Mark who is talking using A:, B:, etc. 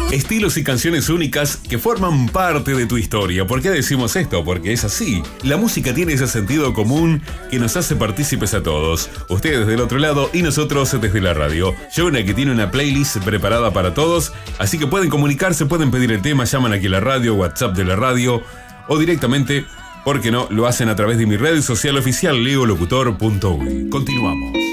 A: Estilos y canciones únicas que forman parte de tu historia. ¿Por qué decimos esto? Porque es así. La música tiene ese sentido común que nos hace partícipes a todos. Ustedes del otro lado y nosotros desde la radio. Jonah, que tiene una playlist preparada para todos, así que pueden comunicarse, pueden pedir el tema, llaman aquí a la radio, WhatsApp de la radio, o directamente, ¿por qué no?, lo hacen a través de mi red social oficial, leolocutor.uy. Continuamos.